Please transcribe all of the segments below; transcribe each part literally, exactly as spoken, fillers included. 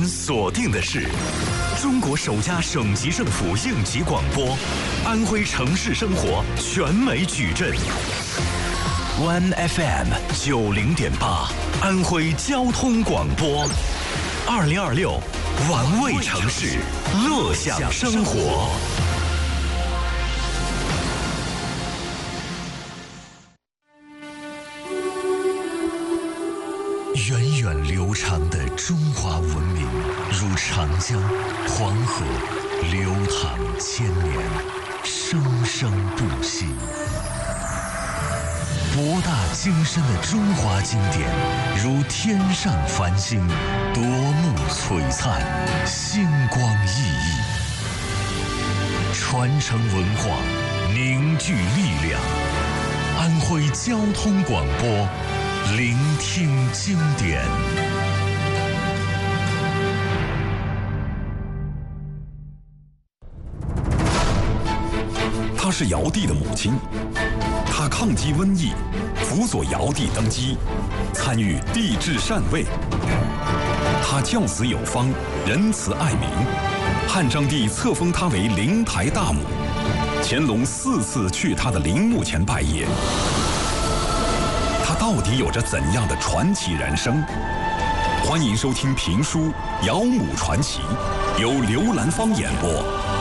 锁定的是中国首家省级政府应急广播，安徽城市生活全美矩阵。One F M 九零点八，安徽交通广播。二零二六，玩味城市，乐享生活。源远流长的中华文明，如长江、黄河，流淌千年，生生不息。博大精深的中华经典，如天上繁星，夺目璀璨，星光熠熠。传承文化，凝聚力量。安徽交通广播，聆听经典。她是尧帝的母亲，她抗击瘟疫，辅佐尧帝登基，参与帝制禅位。她教子有方，仁慈爱民，汉章帝册封她为灵台大母，乾隆四次去她的陵墓前拜谒。她到底有着怎样的传奇人生？欢迎收听评书《尧母传奇》，由刘兰芳演播。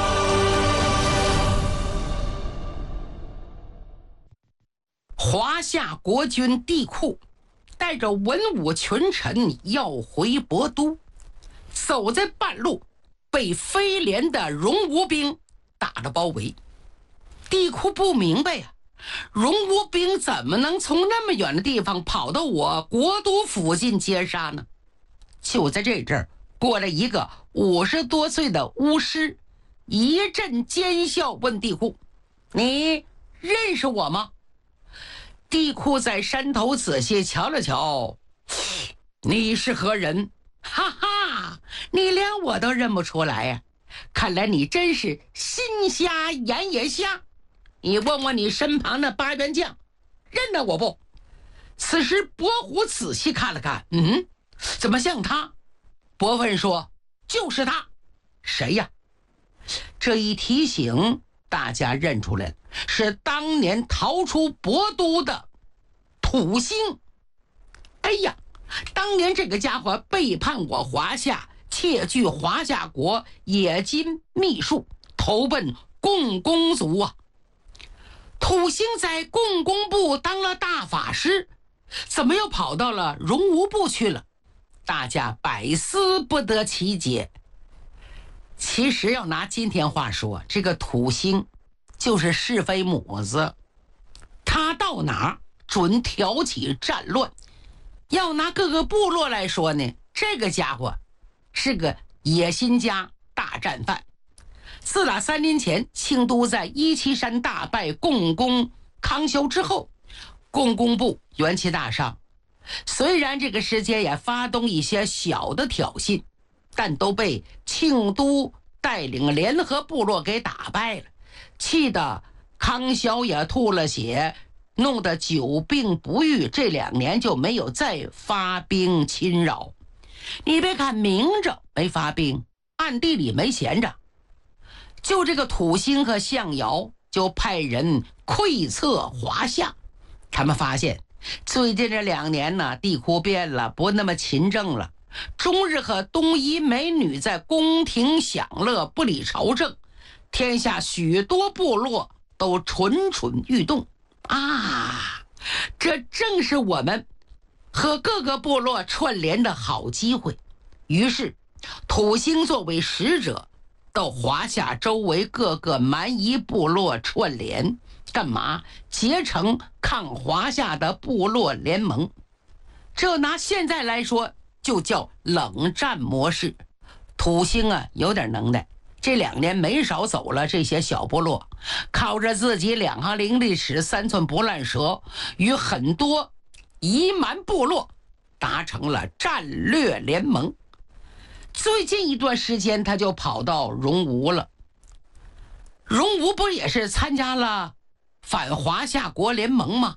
华夏国君帝喾带着文武群臣要回亳都，走在半路被飞廉的戎吴兵打了包围。帝喾不明白呀、啊，戎吴兵怎么能从那么远的地方跑到我国都附近截杀呢？就在这阵儿，过来一个五十多岁的巫师，一阵奸笑问帝喾：“你认识我吗？”帝喾在山头仔细瞧了瞧，你是何人？哈哈，你连我都认不出来呀、啊！看来你真是心瞎眼也瞎。你问问你身旁的八员将，认得我不？此时伯虎仔细看了看，嗯，怎么像他？伯问说：“就是他。”谁呀？这一提醒，大家认出来了，是当年逃出亳都的土星。哎呀，当年这个家伙背叛我华夏，窃据华夏国冶金秘术，投奔共工族啊。土星在共工部当了大法师，怎么又跑到了戎吴部去了？大家百思不得其解。其实要拿今天话说，这个土星就是是非母子，他到哪儿准挑起战乱。要拿各个部落来说呢，这个家伙是个野心家大战犯。自打三年前庆都在一七山大败共工康修之后，共工部元气大伤。虽然这个时间也发动一些小的挑衅，但都被庆都带领联合部落给打败了，气得康萧也吐了血，弄得久病不愈，这两年就没有再发兵侵扰。你别看明着没发兵，暗地里没闲着。就这个土星和象尧就派人窥测华夏，他们发现最近这两年呢，帝喾变了，不那么勤政了，终日和东夷美女在宫廷享乐，不理朝政，天下许多部落都蠢蠢欲动啊！这正是我们和各个部落串联的好机会。于是土星作为使者到华夏周围各个蛮夷部落串联，干嘛？结成抗华夏的部落联盟。这拿现在来说就叫冷战模式。土星啊有点能耐，这两年没少走了这些小部落，靠着自己两行伶俐齿三寸不烂舌，与很多夷蛮部落达成了战略联盟。最近一段时间他就跑到戎吴了，戎吴不也是参加了反华夏国联盟吗？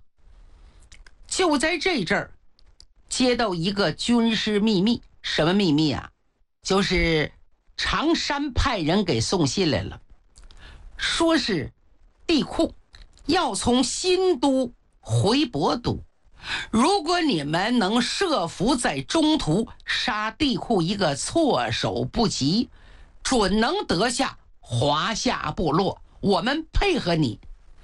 就在这阵儿接到一个军事秘密。什么秘密啊？ 就是常山派人给送信来了，说是帝喾要从新都回博都，如果你们能设伏在中途杀帝喾一个措手不及，准能得下华夏部落，我们配合你。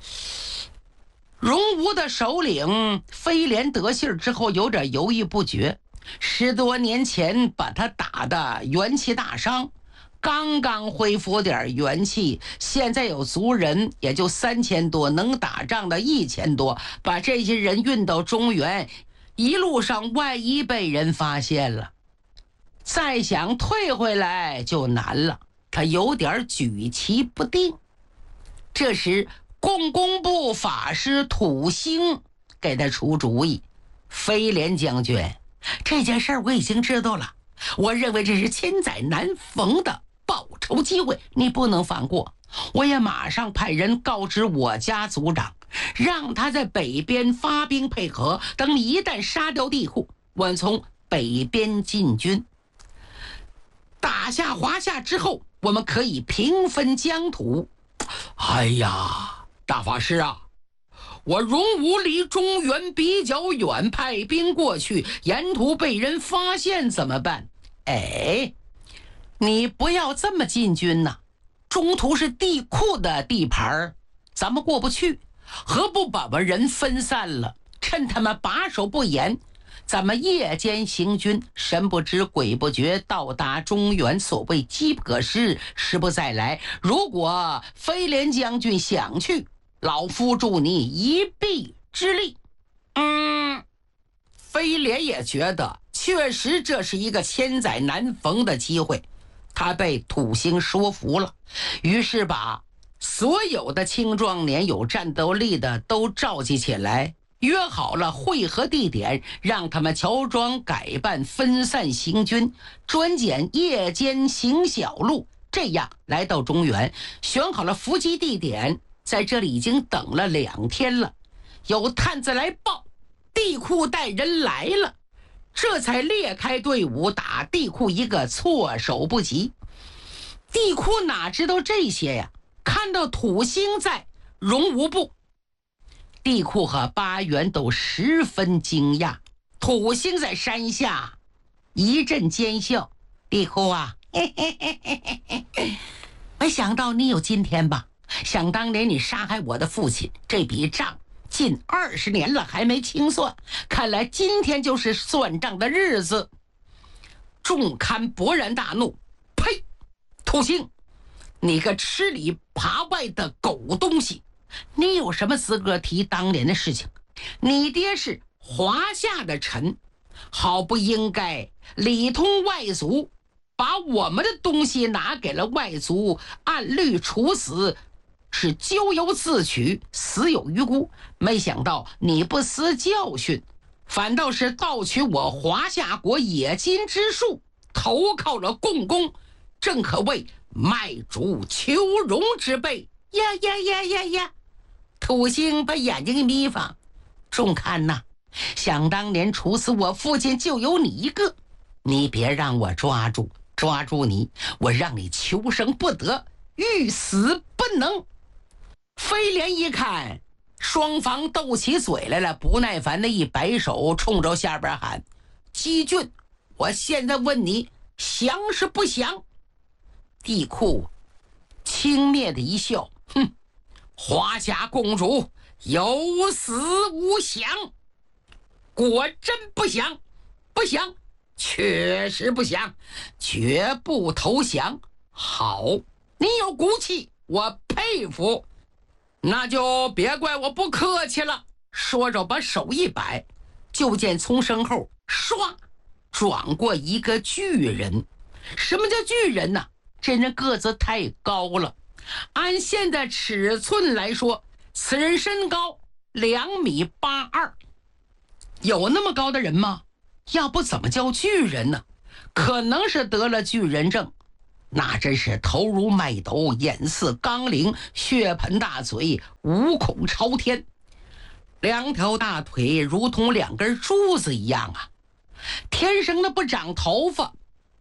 戎吾的首领飞廉得信之后有点犹豫不决，十多年前把他打的元气大伤，刚刚恢复点元气，现在有族人也就三千多，能打仗的一千多，把这些人运到中原，一路上万一被人发现了，再想退回来就难了，他有点举棋不定。这时共工部法师土星给他出主意，飞廉将军，这件事我已经知道了，我认为这是千载难逢的报仇机会，你不能放过。我也马上派人告知我家族长，让他在北边发兵配合，等你一旦杀掉帝喾，我们从北边进军，打下华夏之后，我们可以平分疆土。哎呀，大法师啊，我戎吾离中原比较远，派兵过去，沿途被人发现怎么办？哎，你不要这么进军呐、啊！中途是帝喾的地盘，咱们过不去，何不把我们人分散了？趁他们把守不严，咱们夜间行军，神不知鬼不觉到达中原。所谓机不可失，时不再来。如果飞廉将军想去，老夫助你一臂之力。嗯，飞廉也觉得确实这是一个千载难逢的机会，他被土星说服了，于是把所有的青壮年有战斗力的都召集起来，约好了会合地点，让他们乔装改扮，分散行军，专拣夜间行小路，这样来到中原，选好了伏击地点，在这里已经等了两天了。有探子来报，帝喾带人来了，这才列开队伍打帝喾一个措手不及。帝喾哪知道这些呀？看到土星在戎吾部，帝喾和巴元都十分惊讶。土星在山下一阵奸笑：“帝喾啊，嘿嘿嘿嘿嘿嘿，没想到你有今天吧？想当年你杀害我的父亲，这笔账近二十年了还没清算，看来今天就是算账的日子。”众堪勃然大怒：“呸！土星，你个吃里扒外的狗东西，你有什么资格提当年的事情？你爹是华夏的臣，好不应该里通外族，把我们的东西拿给了外族，按律处死，是咎由自取，死有余辜。没想到你不思教训，反倒是盗取我华夏国冶金之术，投靠了共工，正可谓卖主求荣之辈呀呀呀呀呀！”土星把眼睛一眯放：“众堪呐，想当年处死我父亲就有你一个，你别让我抓住，抓住你，我让你求生不得，欲死不能。”飞廉一看双方斗起嘴来了，不耐烦的一摆手，冲着下边喊：“姬俊，我现在问你，降是不降？”帝喾轻蔑的一笑：“哼，华夏公主有死无降，果真不降，不降，确实不降，绝不投降。好，你有骨气，我佩服，那就别怪我不客气了。”说着把手一摆，就见从身后唰转过一个巨人。什么叫巨人呢？这人个子太高了，按现在尺寸来说，此人身高两米八二。有那么高的人吗？要不怎么叫巨人呢？可能是得了巨人症，那真是头如麦斗，眼似钢铃，血盆大嘴，五孔朝天，两条大腿如同两根珠子一样啊！天生的不长头发，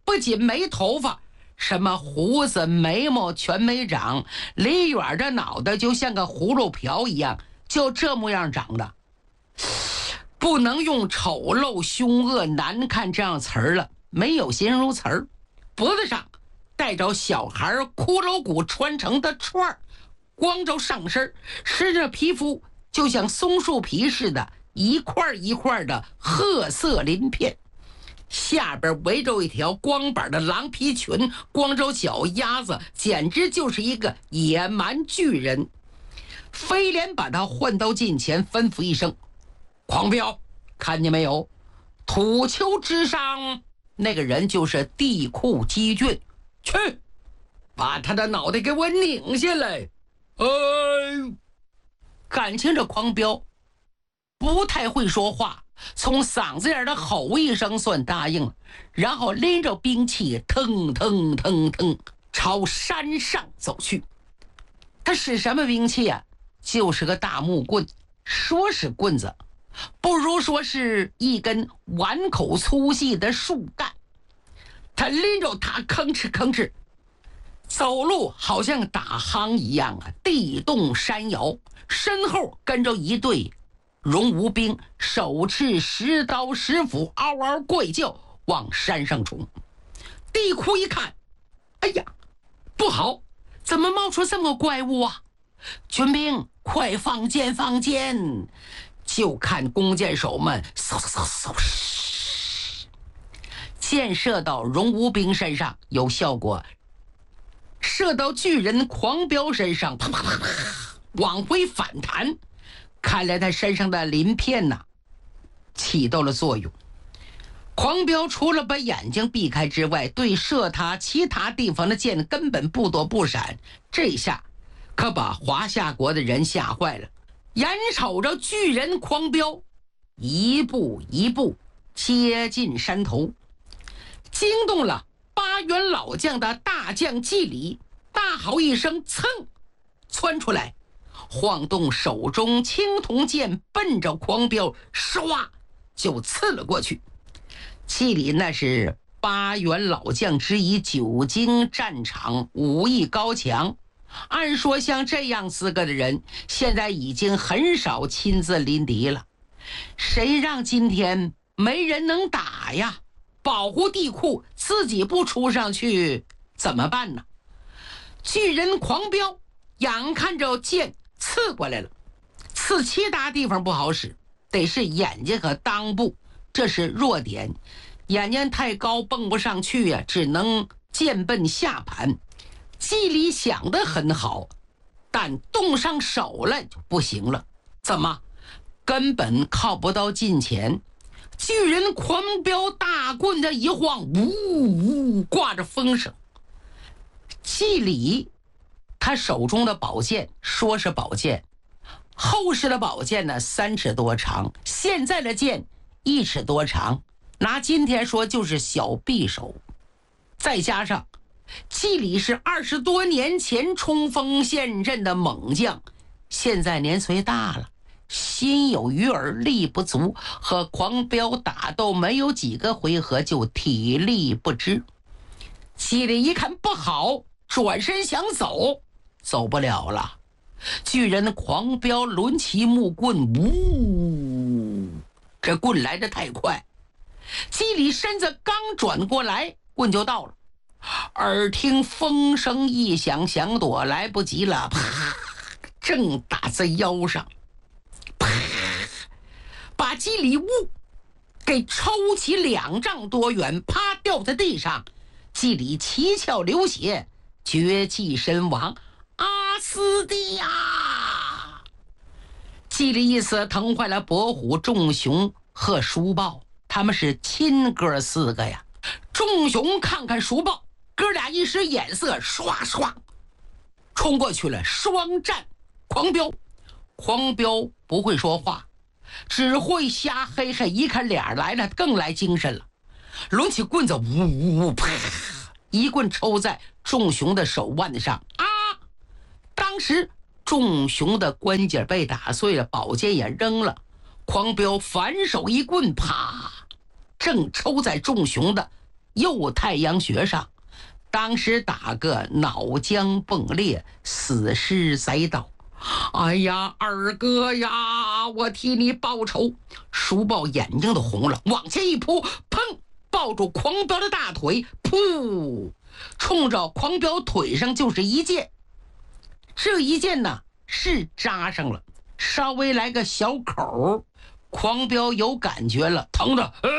不仅没头发，什么胡子眉毛全没长，离远的脑袋就像个葫芦瓢一样，就这模样长的。不能用丑陋凶恶难看这样词儿了，没有形容词儿。脖子上带着小孩骷髅骨穿成的串儿，光着上身，身上皮肤就像松树皮似的，一块一块的褐色鳞片，下边围着一条光板的狼皮裙，光着脚丫子，简直就是一个野蛮巨人。飞廉把他唤到近前，吩咐一声：狂飙，看见没有？土丘之上那个人就是地库基俊，去把他的脑袋给我拧下来。哎，感情这狂飙不太会说话，从嗓子眼的吼一声算答应了，然后拎着兵器腾腾腾腾朝山上走去。他使什么兵器啊？就是个大木棍，说是棍子，不如说是一根碗口粗细的树干。他拎着它吭哧吭哧走路，好像打夯一样啊，地动山摇。身后跟着一队戎吴兵，手持石刀石斧，嗷嗷怪叫，往山上冲。地库一看，哎呀，不好，怎么冒出这么怪物啊？军兵快放箭放箭！就看弓箭手们嗖嗖嗖嗖，箭射到戎吴兵身上有效果，射到巨人狂飙身上，啪啪啪啪往回反弹。看来他身上的鳞片呐起到了作用。狂飙除了把眼睛避开之外，对射他其他地方的箭根本不躲不闪。这下可把华夏国的人吓坏了，眼瞅着巨人狂飙一步一步接近山头，惊动了八员老将的大将纪礼，大吼一声，噌窜出来，晃动手中青铜剑，奔着狂飙唰就刺了过去。纪礼那是八员老将之一，久经战场，武艺高强。按说像这样资格的人，现在已经很少亲自临敌了。谁让今天没人能打呀？保护地库，自己不出上去怎么办呢？巨人狂飙眼看着剑刺过来了，刺其他地方不好使，得是眼睛和裆部，这是弱点。眼睛太高蹦不上去呀、啊，只能剑奔下盘。纪礼想得很好，但动上手来就不行了。怎么？根本靠不到近前。巨人狂飙大棍的一晃，呜呜挂着风声。纪礼他手中的宝剑，说是宝剑，后世的宝剑呢三尺多长，现在的剑一尺多长，拿今天说就是小匕首。再加上纪礼是二十多年前冲锋陷阵的猛将，现在年岁大了，心有余而力不足，和狂飙打斗没有几个回合就体力不支。纪礼一看不好，转身想走，走不了了。巨人狂飙抡起木棍，呜，这棍来得太快，纪礼身子刚转过来，棍就到了。耳听风声一响，想躲来不及了，啪，正打在腰上，啪，把纪礼物给抽起两丈多远，啪掉在地上。纪礼七窍流血，绝迹身亡。阿斯蒂亚！纪礼一死，疼坏了伯虎、仲熊和叔豹，他们是亲哥四个呀。仲熊看看叔豹，哥俩一使眼色，唰唰冲过去了，双战狂飙。狂飙不会说话，只会瞎嘿嘿，一看俩来了更来精神了，抡起棍子，呜呜呜，啪，一棍抽在仲熊的手腕上啊！当时仲熊的关节被打碎了，宝剑也扔了，狂飙反手一棍，啪，正抽在仲熊的右太阳穴上，当时打个脑浆迸裂，死尸栽倒。哎呀，二哥呀，我替你报仇！书报眼睛都红了，往前一扑，砰，抱住狂飙的大腿，噗，冲着狂飙腿上就是一剑。这一剑呢是扎上了，稍微来个小口，狂飙有感觉了，疼的，呃，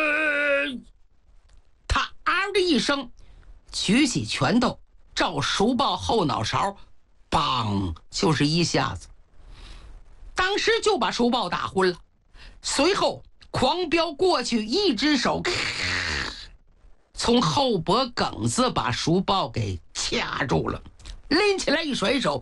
他嗷的一声，举起拳头照书报后脑勺，梆就是一下子，当时就把书报打昏了。随后狂飙过去，一只手从后脖梗子把书报给掐住了，拎起来一甩手，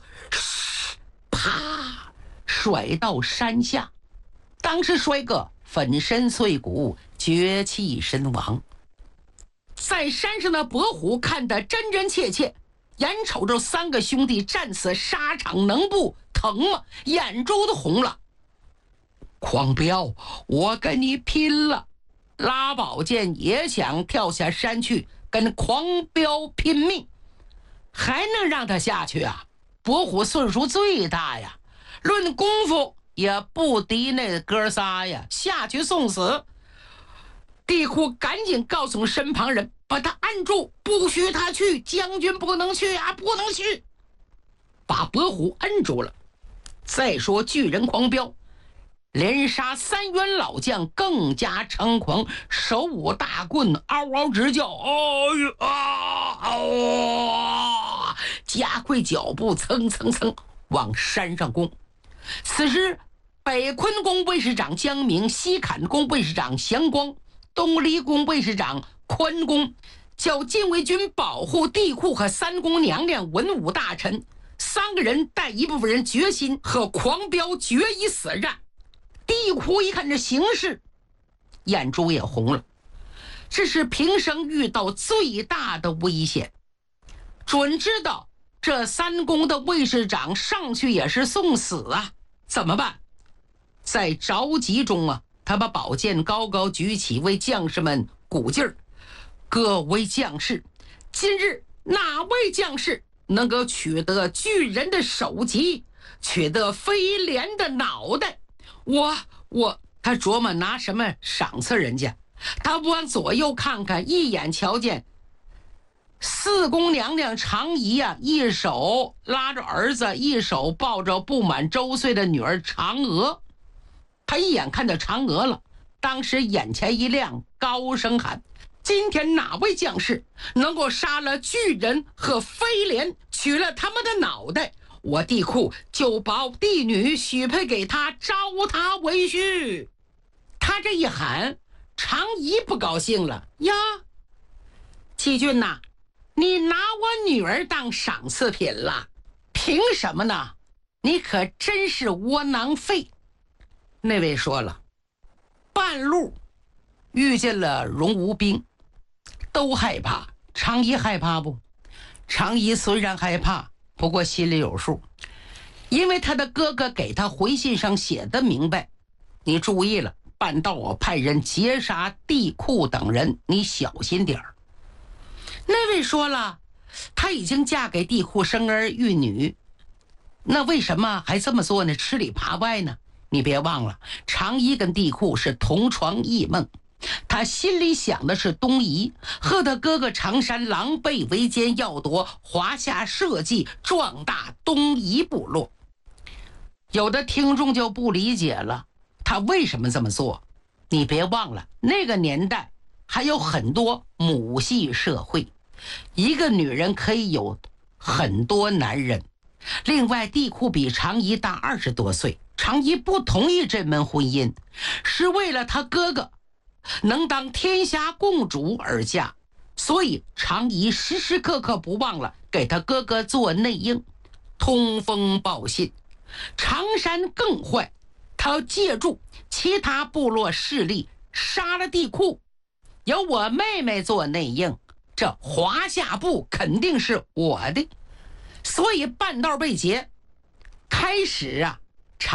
啪甩到山下，当时摔个粉身碎骨，绝气身亡。在山上的伯虎看得真真切切，眼瞅着三个兄弟战死沙场，能不疼吗？眼珠子红了。狂飙，我跟你拼了！拉宝剑也想跳下山去跟狂飙拼命，还能让他下去啊？伯虎岁数最大呀，论功夫也不敌那哥仨呀，下去送死。地库赶紧告诉身旁人，把他按住，不许他去，将军不能去啊，不能去！把伯虎摁住了。再说巨人狂飙连杀三员老将，更加猖狂，手舞大棍，嗷嗷直叫，哎呀啊！加快脚步，蹭蹭蹭往山上攻。此时北昆宫卫士长江明，西坎宫卫士长祥光，东离宫卫士长宽公叫禁卫军保护地库和三宫娘娘文武大臣，三个人带一部分人决心和狂飙决一死战。地库一看这形势，眼珠也红了，这是平生遇到最大的危险，准知道这三宫的卫士长上去也是送死啊，怎么办？在着急中啊，他把宝剑高高举起，为将士们鼓劲儿。各位将士，今日哪位将士能够取得巨人的首级，取得飞廉的脑袋，我我他琢磨拿什么赏赐人家。他往左右看看，一眼瞧见四宫娘娘常仪啊，一手拉着儿子，一手抱着不满周岁的女儿嫦娥。他一眼看到嫦娥了，当时眼前一亮，高声喊：今天哪位将士能够杀了巨人和飞廉，取了他们的脑袋，我地库就把帝女许配给他，招他为婿。他这一喊，常仪不高兴了呀，季俊呐，你拿我女儿当赏赐品了，凭什么呢？你可真是窝囊废。那位说了，半路遇见了荣无兵，都害怕。常仪害怕不？常仪虽然害怕，不过心里有数，因为他的哥哥给他回信上写的明白，你注意了，半道我派人劫杀地库等人，你小心点儿。那位说了，她已经嫁给地库生儿育女，那为什么还这么做呢？吃里扒外呢？你别忘了，常仪跟地库是同床异梦，他心里想的是东夷，和他哥哥常山狼狈为奸，要夺华夏社稷，壮大东夷部落。有的听众就不理解了，他为什么这么做？你别忘了，那个年代还有很多母系社会，一个女人可以有很多男人。另外，地库比常仪大二十多岁，常仪不同意这门婚姻，是为了他哥哥能当天下共主而嫁，所以常仪时时刻刻不忘了给他哥哥做内应，通风报信。常山更坏，他要借助其他部落势力杀了地库，由我妹妹做内应，这华夏部肯定是我的，所以半道被劫。开始啊，